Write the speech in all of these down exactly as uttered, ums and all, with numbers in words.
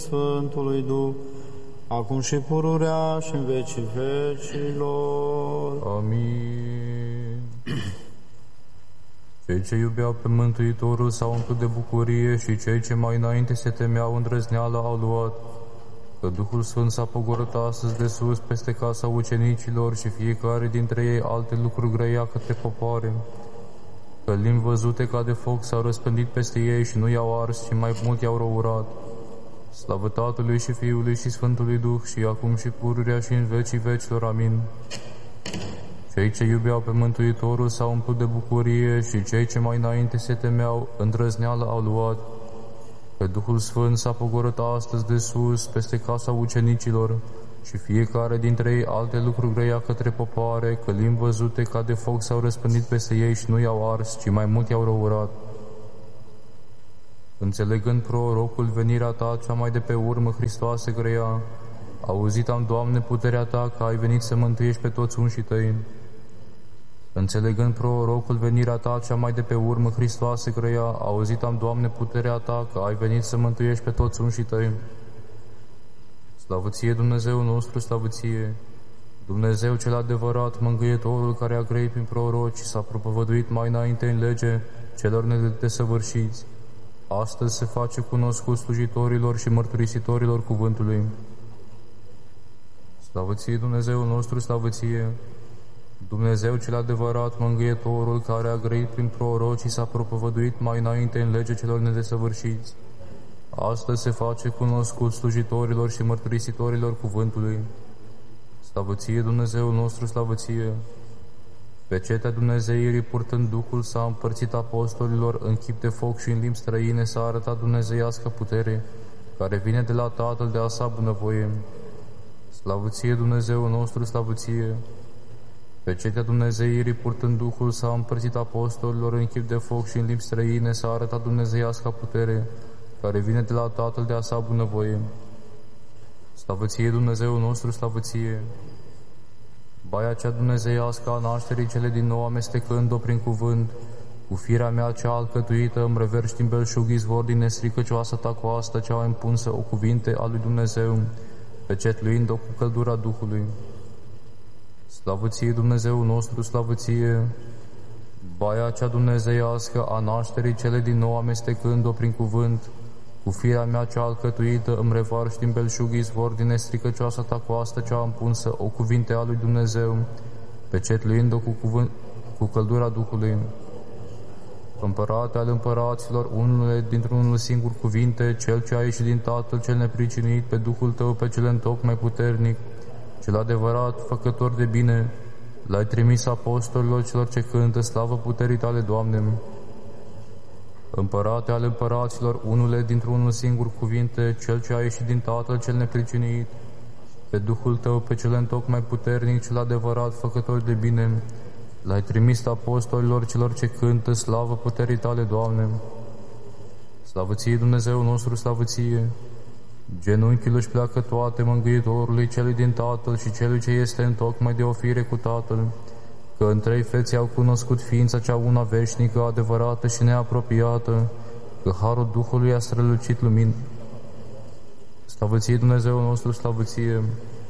Sfântului Duh, acum și pururea și în vecii vecilor. Amin. Cei ce iubeau pe Mântuitorul s-au umplut de bucurie și cei ce mai înainte se temeau îndrăzneală au luat, că Duhul Sfânt s-a pogorât astăzi de sus peste casa ucenicilor și fiecare dintre ei alte lucruri grăia către popoare. Că limbi văzute ca de foc s-au răspândit peste ei și nu i-au ars, ci mai mult i-au răurat. Slavă Tatălui și Fiului și Sfântului Duh, și acum și pururea și în vecii vecilor. Amin. Cei ce iubeau pe Mântuitorul s-au umplut de bucurie și cei ce mai înainte se temeau îndrăzneală au luat, că Duhul Sfânt s-a pogorât astăzi de sus peste casa ucenicilor și fiecare dintre ei alte lucruri grăia către popoare, că limbi văzute ca de foc s-au răspândit peste ei și nu i-au ars, ci mai mult i-au răurat. Înțelegând prorocul venirea ta cea mai de pe urmă, Hristoase, grăia, auzit am, Doamne, puterea ta, că ai venit să mântuiești pe toți unșii tăi. Înțelegând prorocul venirea ta cea mai de pe urmă, Hristoase, grăia, auzit am, Doamne, puterea ta, că ai venit să mântuiești pe toți unșii tăi. Slavă ție, Dumnezeu nostru, slavă ție, Dumnezeu cel adevărat, Mângâietorul care a grăit prin proroci și s-a propovăduit mai înainte în lege celor nedesăvârșiți. Astăzi se face cunoscut slujitorilor și mărturisitorilor cuvântului. Slavă ție, Dumnezeu nostru, slavă ție, Dumnezeu cel adevărat, Mângâietorul care a grăit prin proroci și s-a propovăduit mai înainte în lege celor nedesăvârșiți. Astăzi se face cunoscut slujitorilor și mărturisitorilor cuvântului. Slavă ție, Dumnezeu nostru, slavă ție. Pe cetea Dumnezeirii, purtând Duhul, s-a împărțit apostolilor în chip de foc și în limbi străine, s-a arătat dumnezeiască putere, care vine de la Tatăl de a sa bunăvoie. Slavă ție, Dumnezeu nostru, slavă ție. Pe cetea Dumnezeirii, purtând Duhul, s-a împărțit apostolilor în chip de foc și în limbi străine, s-a arătat dumnezeiască putere, care vine de la Tatăl de a sa bunăvoie. Slavă ție, Dumnezeu nostru, slavă ție. Baia cea dumnezeiască a nașterii cele din nou, amestecând-o prin cuvânt, cu firea mea cea alcătuită îmi reverși din belșug izvor din nestricăcioasă ta coastă cea împunsă o cuvinte a lui Dumnezeu, pecetluind-o cu căldura Duhului. Slavă ție, Dumnezeu nostru, slavă ție. Baia cea dumnezeiască a nașterii cele din nou, amestecând-o prin cuvânt, cu firea mea cea alcătuită îmi revarși din belșug izvor din nestricăcioasa ta coastă cea împunsă o cuvinte a lui Dumnezeu, pecetluind-o cu, cuvânt, cu căldura Duhului. Împărate al împăraților, unul dintr-unul singur cuvinte, cel ce a ieșit din Tatăl cel nepricinuit, pe Duhul tău pe cel întocmai puternic, cel adevărat, făcător de bine, l-ai trimis apostolilor celor ce cântă slavă puterii tale, Doamne. Împărate ale împăraților, unule dintr-unul singur cuvinte, cel ce a ieșit din Tatăl cel nepricinuit, pe Duhul tău pe cel întocmai puternic, cel adevărat, făcător de bine, l-ai trimis apostolilor celor ce cântă slavă puterii tale, Doamne. Slavă ție, Dumnezeu nostru, slavă ție. Genunchiul își pleacă toate Mângâietorului, celui din Tatăl și celui ce este întocmai de o fire cu Tatăl, că în trei fețe au cunoscut ființa cea una veșnică, adevărată și neapropiată, că harul Duhului a strălucit lumină. Slavă ție, Dumnezeu nostru, slavă ție.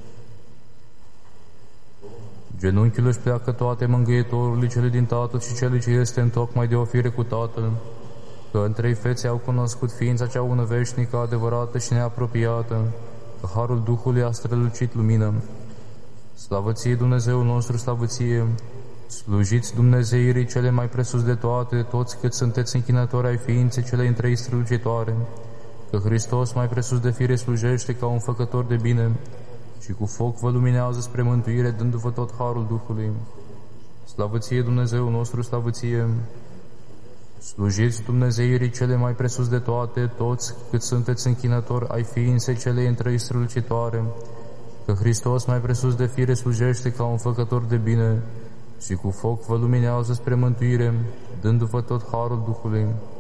Genunchiul își pleacă toate Mângâietorului, celui din Tatăl și celui ce este întocmai de o fire cu Tatăl, că în trei fețe au cunoscut ființa cea una veșnică, adevărată și neapropiată, că harul Duhului a strălucit lumină. Slavă ție, Dumnezeu nostru, slavă ție. Slujiți Dumnezeirii cele mai presus de toate, toți cât sunteți închinători ai ființei cele în trei strălucitoare, că Hristos mai presus de fire slujește ca un făcător de bine și cu foc vă luminează spre mântuire, dându-vă tot harul Duhului. Slavă ție, Dumnezeu nostru, slavă ție. Slujiți Dumnezeirii cele mai presus de toate, toți cât sunteți închinători ai ființei cele în trei strălucitoare, că Hristos mai presus de fire slujește ca un făcător de bine și cu foc vă luminează spre mântuire, dându-vă tot harul Duhului.